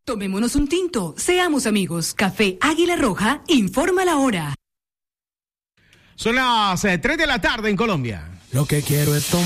Tomémonos un tinto, seamos amigos. Café Águila Roja informa la hora. Son las 3 de la tarde en Colombia. Lo que quiero es tomar.